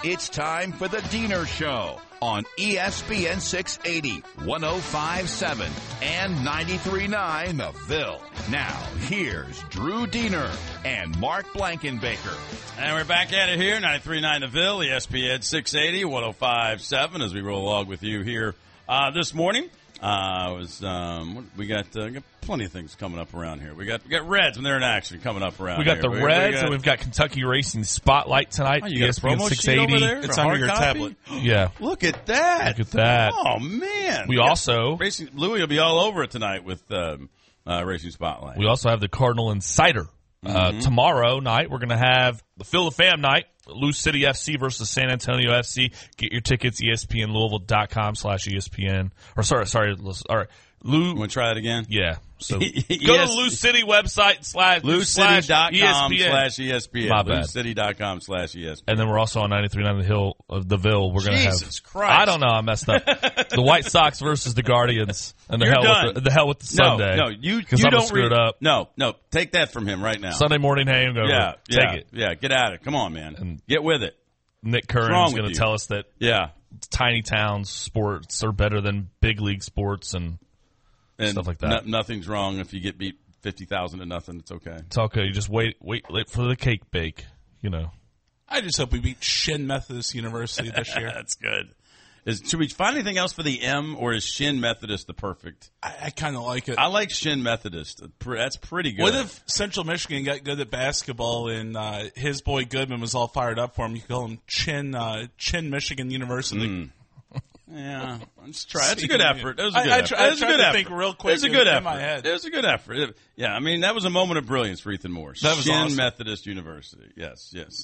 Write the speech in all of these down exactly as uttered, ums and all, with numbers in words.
It's time for the Diener Show on E S P N six eighty, one oh five point seven, and ninety-three point nine The Ville. Now, here's Drew Diener and Mark Blankenbaker. And we're back at it here, ninety-three point nine The Ville, E S P N six eighty, one oh five point seven, as we roll along with you here uh, this morning. Uh, was um, we got, uh, got plenty of things coming up around here. We got we got Reds when they're in action coming up around. We got here. the we, Reds, we got, and we've got Kentucky Racing Spotlight tonight. Oh, you got a promo six sheet eighty. over there? It's for under hard your copy? tablet. Yeah, Look at that! look at that. Oh man! We got also Racing Louis will be all over it tonight with um, uh, Racing Spotlight. we also have the Cardinal Insider. Uh, Mm-hmm. tomorrow night, we're going to have the Phil the Fam night, Lou City F C versus San Antonio F C. Get your tickets, E S P N Louisville dot com slash E S P N. Or sorry, sorry, all right. Lou, You want to try it again? yeah. So go Yes. to Lou City website slash Lou slash City dot com E S P N. slash E S P N. My bad. Lou City dot com slash E S P N. And then we're also on ninety-three point nine The Hill of the Ville. We're going to have. Jesus Christ. I don't know. I messed up. The White Sox versus the Guardians, and the You're hell done. with the, the hell with the No, Sunday. no, you, because you I'm don't screwed read, up. No, no, take that from him right now. Sunday morning hangover. yeah, take yeah, it. yeah. Get at it. Come on, man. And- Get with it. Nick wrong Curran's with going you? to tell us that Yeah, tiny towns sports are better than big league sports, and and Stuff like that. no- nothing's wrong if you get beat fifty thousand to nothing. It's okay. it's okay. You just wait, wait, wait for the cake bake. You know. I just hope we beat Shin Methodist University this year. That's good. Is, should we find anything else for the M, or is Shin Methodist the perfect? I, I kind of like it. I like Shin Methodist. That's pretty good. What if Central Michigan got good at basketball and uh, his boy Goodman was all fired up for him? You could call him Chin uh, Chin Michigan University. Mm. Yeah, let's try. That's a good effort. That was a I- good I effort. tr- That I was a tried good to effort. think real quick It was a in- good in effort. my head. It was a good effort. Yeah, I mean that was a moment of brilliance for Ethan Morse. That was Shin awesome. Methodist University. Yes, yes.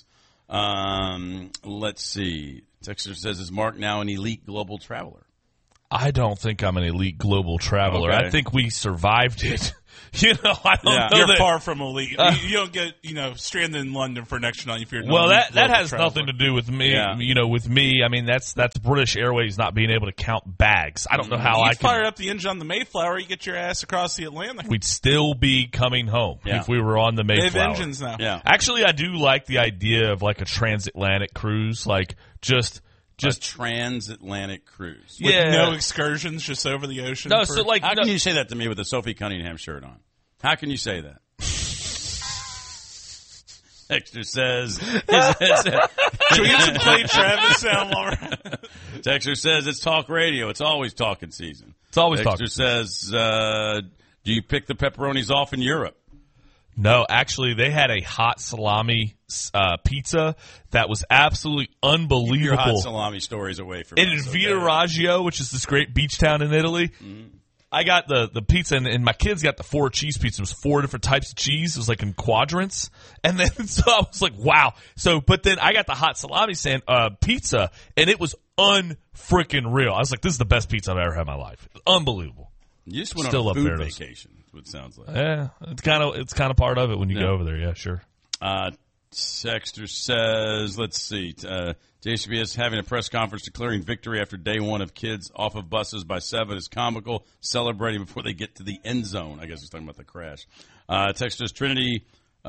Um, let's see. Texter says, "Is Mark now an elite global traveler?" I don't think I'm an elite global traveler. Okay. I think we survived it. You know, I don't Yeah. know You're that. far from elite. Uh, you, you don't get, you know, stranded in London for next night if you're not Well, a that that global has traveler. nothing to do with me. Yeah. You know, with me, I mean that's that's British Airways not being able to count bags. I don't know how You I could. fire up the engine on the Mayflower, you get your ass across the Atlantic. We'd still be coming home Yeah. if we were on the They have Mayflower. engines now. Yeah, Actually, I do like the idea of like a transatlantic cruise, like just just just transatlantic cruise. With yeah. no excursions, just over the ocean. No, for- so like How no, can you say that to me with a Sophie Cunningham shirt on? How can you say that? Texter says, Should we get some Clay Travis sound while we're- Texter says it's talk radio. It's always talking season. it's always Texter talking. says, uh, do you pick the pepperonis off in Europe? No, actually, they had a hot salami uh, pizza that was absolutely Your unbelievable. hot salami stories away from in us, Via okay? Raggio, which is this great beach town in Italy. Mm-hmm. I got the, the pizza, and, and my kids got the four cheese pizza. It was four different types of cheese. It was like in quadrants. And then, so I was like, wow. So, but then I got the hot salami sand, uh, pizza, and it was unfreaking real. I was like, this is the best pizza I've ever had in my life. Unbelievable. You just went Still on a love food Paradise. vacation. That's what it sounds like. Yeah, it's kind of, it's kind of part of it when you Yeah. go over there. Yeah, sure. Uh, Sexter says, let's see, uh, J C B S having a press conference declaring victory after day one of kids off of buses by seven is comical, celebrating before they get to the end zone. I guess he's talking about the crash. Uh, Texas Trinity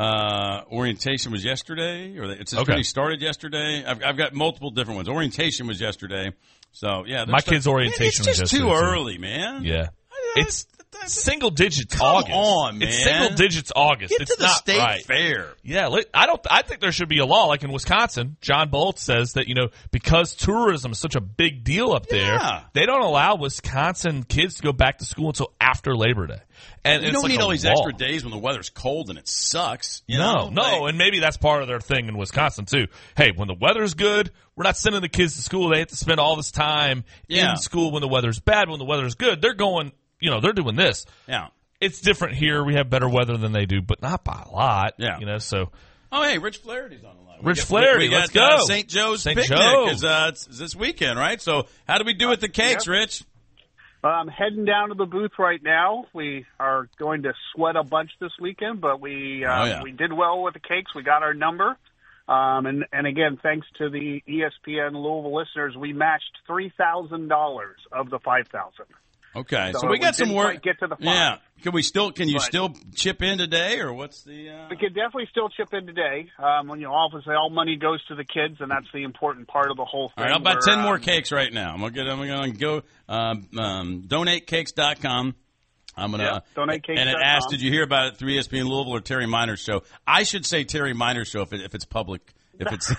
uh, orientation was yesterday, or it says Okay. Trinity started yesterday. I've, I've got multiple different ones. Orientation was yesterday. So, yeah. My they're kids' start- orientation Man, it's was just too yesterday, too. early, man. Yeah. It's single digits Come August. on, man. It's single digits August. Get it's to the not state right. fair. Yeah, let- I don't. I think there should be a law, like in Wisconsin. John Bolt says that you know because tourism is such a big deal up there, Yeah. they don't allow Wisconsin kids to go back to school until after Labor Day. And You it's don't like need a all these law. extra days when the weather's cold and it sucks. You No, know? no, Like- and maybe that's part of their thing in Wisconsin too. Hey, when the weather's good, we're not sending the kids to school. They have to spend all this time Yeah. in school when the weather's bad. When the weather's good, they're going. You know, they're doing this. yeah. It's different here. We have better weather than they do, but not by a lot. Yeah. You know, so Oh, hey, Rich Flaherty's on the line. We Rich got- Flaherty, we let's got, go. Uh, Saint Joe's Saint picnic Joe. is uh, it's, it's this weekend, right? So how do we do with the cakes, Rich? I'm heading down to the booth right now. We are going to sweat a bunch this weekend, but we uh, Oh, yeah. we did well with the cakes. We got our number. Um, and, and again, thanks to the E S P N Louisville listeners, we matched three thousand dollars of the five thousand dollars. Okay, so, So we we got some didn't work. quite get to the five. Yeah, can we still? Can you But- still chip in today, or what's the? Uh... We can definitely still chip in today. Um, when you know, obviously all money goes to the kids, and that's the important part of the whole thing. All right, I'll buy We're, ten more um, cakes right now. I'm gonna get. I'm gonna go. Um, um, donate cakes dot com. I'm gonna Yeah, donate cakes and it dot asked, com. "Did you hear about it through E S P N Louisville or Terry Miner's show?" I should say Terry Miner's show if, it, if it's public. If it's,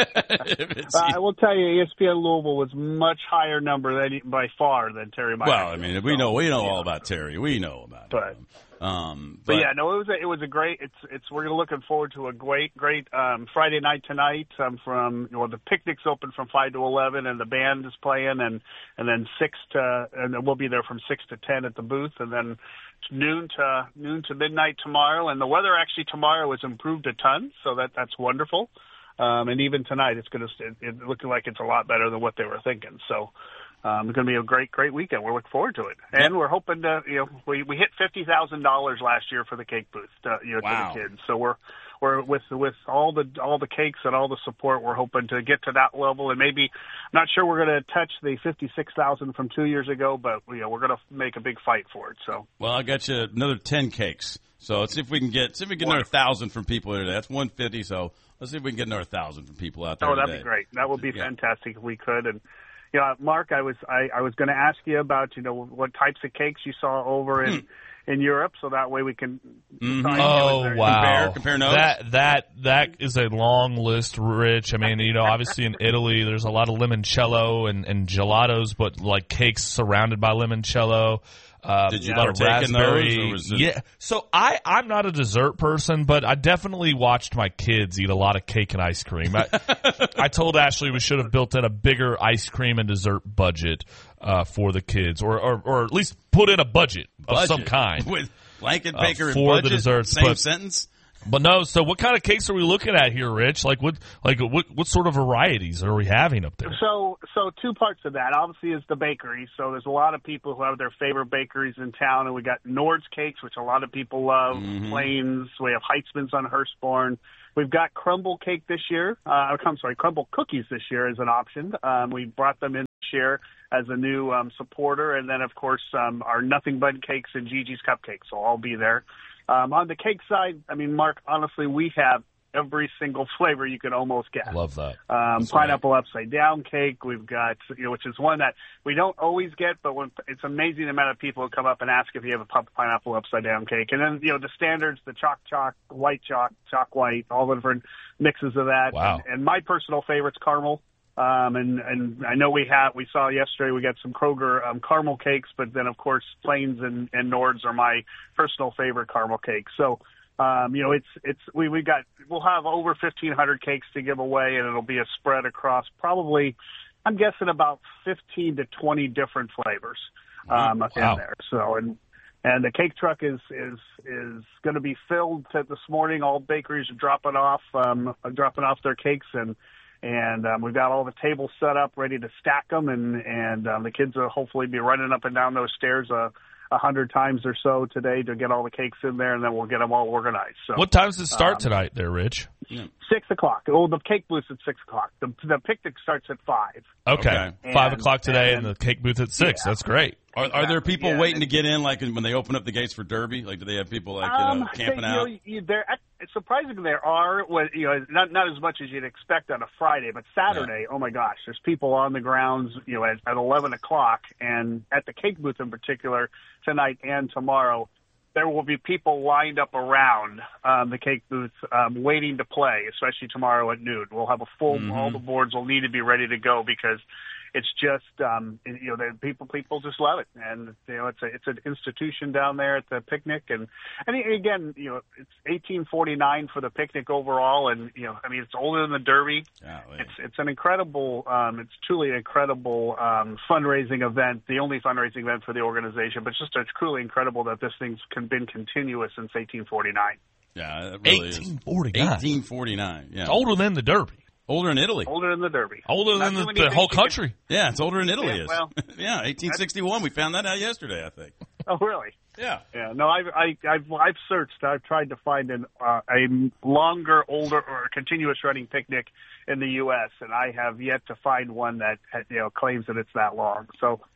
if it's Uh, I will tell you, E S P N Louisville was much higher number than by far than Terry Meyer. well, I mean, we know we know all about Terry. We know about But- it. Um, But, but yeah, no, it was a, it was a great. It's it's we're looking forward to a great great um, Friday night tonight. Um, from you know, the picnic's open from five to eleven, and the band is playing, and and then six to and then we'll be there from six to ten at the booth, and then noon to noon to midnight tomorrow. And the weather actually tomorrow is improved a ton, so that that's wonderful. Um, and even tonight, it's going to it, it looking like it's a lot better than what they were thinking. So. Um, it's going to be a great, great weekend. We're looking forward to it, and Yep. we're hoping to, you know, we we hit fifty thousand dollars last year for the cake booth, to, you know, Wow. to the kids. So we're we're with with all the all the cakes and all the support. We're hoping to get to that level, and maybe I'm not sure we're going to touch the fifty-six thousand from two years ago, but you know, we're going to make a big fight for it. So well, I got you another ten cakes. So let's see if we can get see if we can get another thousand from people today. That's one fifty. So let's see if we can get another thousand from people out there. oh, that'd today. be great. That would be Yeah. fantastic if we could. And you know, Mark, I was I, I was going to ask you about you know what types of cakes you saw over in in Europe, so that way we can. decide, you know, Oh is there- wow! Compare- compare notes? That that that is a long list, Rich. I mean, you know, obviously in Italy, there's a lot of limoncello and, and gelatos, but like cakes surrounded by limoncello. Uh, Did you a lot of partake in those, raspberry. or was it- Yeah. So I I'm not a dessert person, but I definitely watched my kids eat a lot of cake and ice cream. I, I told Ashley we should have built in a bigger ice cream and dessert budget uh, for the kids, or, or or at least put in a budget of Budget. some kind. with blanket Uh, baker and for the budget, desserts, Same but- sentence. But no, so what kind of cakes are we looking at here, Rich? Like what, like what, what sort of varieties are we having up there? So, so two parts of that. Obviously, is the bakery. So there's a lot of people who have their favorite bakeries in town, and we got Nord's cakes, which a lot of people love. Mm-hmm. Plains. We have Heitzman's on Hurstbourne. We've got crumble cake this year. Uh, I'm sorry, crumble cookies this year as an option. Um, we brought them in this year as a new um, supporter, and then of course um, our nothing but cakes and Gigi's cupcakes. So I'll be there. Um, on the cake side, I mean, Mark, honestly, we have every single flavor you could almost get. Love that. Um, pineapple upside down cake. We've got, you know, which is one that we don't always get, but when it's amazing the amount of people who come up and ask if you have a pu- pineapple upside down cake. And then, you know, the standards, the chalk chalk, white chalk, chalk white, all the different mixes of that. Wow. And, and my personal favorite's caramel. Um, and, and I know we have, we saw yesterday, we got some Kroger, um, caramel cakes, but then of course Plains and, and Nord's are my personal favorite caramel cakes. So, um, you know, it's, it's, we, we got, we'll have over fifteen hundred cakes to give away, and it'll be a spread across probably, I'm guessing about fifteen to twenty different flavors, um, Wow. in there. So, and, and the cake truck is, is, is going to be filled to this morning. All bakeries are dropping off, um, dropping off their cakes, and, And um, we've got all the tables set up, ready to stack them, and and um, the kids will hopefully be running up and down those stairs a uh, hundred times or so today to get all the cakes in there, and then we'll get them all organized. So What time does it start um, tonight, there, Rich? six o'clock. Oh, the cake booth's at six o'clock. The the picnic starts at five. Okay, Okay. five And- o'clock today, and, and- the cake booth at six. Yeah. That's great. Are, are there people Yeah, waiting to and- get in, like when they open up the gates for Derby? Like, do they have people like you know, Um, camping they- out? You know, you, there, surprisingly, there are. What you know, not not as much as you'd expect on a Friday, but Saturday. Oh my gosh, there's people on the grounds. You know, at, at eleven o'clock, and at the cake booth in particular tonight and tomorrow, there will be people lined up around um, the cake booth um, waiting to play. Especially tomorrow at noon, we'll have a full. Mm-hmm. All the boards will need to be ready to go because. It's just, um, you know, the people people just love it, and you know, it's a it's an institution down there at the picnic, and and again, you know, it's eighteen forty-nine for the picnic overall, and you know, I mean, it's older than the Derby. Golly. It's it's an incredible, um, it's truly an incredible um, fundraising event, the only fundraising event for the organization, but it's just it's truly incredible that this thing's con- been continuous since eighteen forty-nine. Yeah, it really eighteen forty-nine. is. eighteen forty-nine. Yeah, Older than the Derby. older in Italy. Older than the Derby. Older Not than too the, many the things whole you can- country. Yeah, it's older than Italy Yeah, is. well, yeah, eighteen sixty-one. We found that out yesterday, I think. Oh, really? Yeah. Yeah, no, I've I, I've I've searched. I've tried to find an uh, a longer, older, or continuous running picnic in the U S, and I have yet to find one that you know claims that it's that long. So,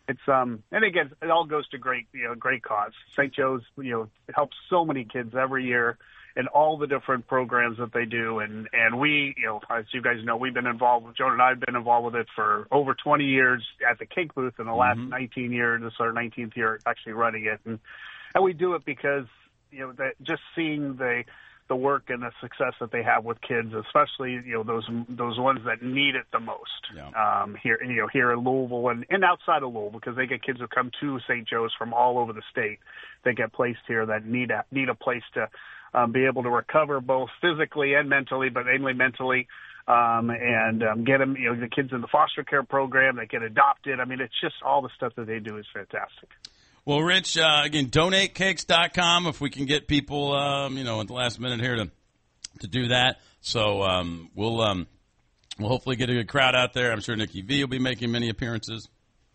it's um and again, it all goes to great you know great cause. Saint Joe's you know helps so many kids every year in all the different programs that they do, and and we you know as you guys know, we've been involved with Joan and I've been involved with it for over twenty years at the Cake Booth. In the last mm-hmm. nineteen years, this is our nineteenth year actually running it, and and we do it because you know that just seeing the the work and the success that they have with kids, especially you know those those ones that need it the most. Yeah. Um, here you know here in Louisville and, and outside of Louisville, because they get kids who come to Saint Joe's from all over the state. They get placed here that need a need a place to um, be able to recover both physically and mentally, but mainly mentally. Um, and um, get them, you know, the kids in the foster care program, they get adopted. I mean, it's just all the stuff that they do is fantastic. Well, Rich, uh, again, donate cakes dot com if we can get people, um, you know, at the last minute here to to do that. So um, we'll um, we'll hopefully get a good crowd out there. I'm sure Nikki V will be making many appearances,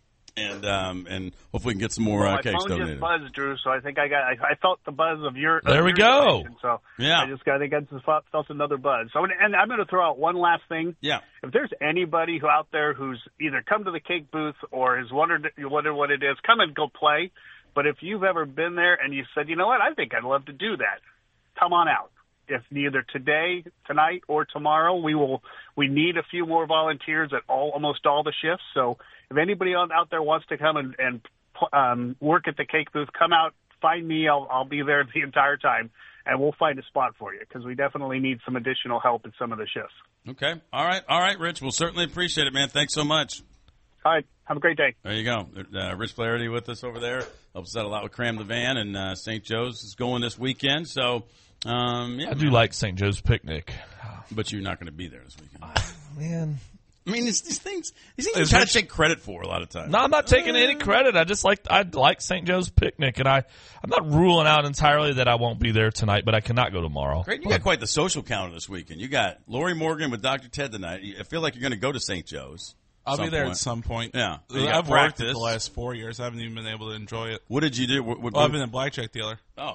and um, and hopefully we can get some more well, uh, cakes my phone donated. just buzzed, Drew, so I think I got I, I felt the buzz of your. There of we your go. donation, so Yeah. I just got I think I just felt, felt another buzz. So and I'm going to throw out one last thing. Yeah. If there's anybody who out there who's either come to the Cake Booth or has wondered wondered what it is, come and go play. But if you've ever been there and you said, you know what, I think I'd love to do that, come on out. If either today, tonight, or tomorrow, we will. We need a few more volunteers at all, almost all the shifts. So if anybody out out there wants to come and, and um, work at the Cake Booth, come out, find me. I'll, I'll be there the entire time, and we'll find a spot for you because we definitely need some additional help at some of the shifts. Okay. All right. All right, Rich. We'll certainly appreciate it, man. Thanks so much. All right. Have a great day. There you go. Uh, Rich Flaherty with us over there. Helps us out a lot with Cram the Van, and uh, Saint Joe's is going this weekend. So, um, yeah. I do like Saint Joe's Picnic. But you're not going to be there this weekend. Man. I mean, it's these things, these things you try to take credit for a lot of times. No, I'm not taking any credit. I just like I like Saint Joe's Picnic, and I I'm not ruling out entirely that I won't be there tonight, but I cannot go tomorrow. Great, you got quite the social calendar this weekend. You got Lori Morgan with Doctor Ted tonight. I feel like you're going to go to Saint Joe's. I'll be there point. at some point. Yeah, I've worked it the last four years. I haven't even been able to enjoy it. What did you do? What, what, well, I've been a blackjack dealer. Oh,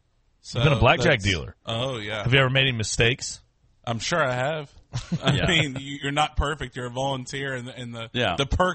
so you've been a blackjack dealer. Oh yeah. Have you ever made any mistakes? I'm sure I have. I yeah. mean, you're not perfect. You're a volunteer, and the, and the yeah. the perk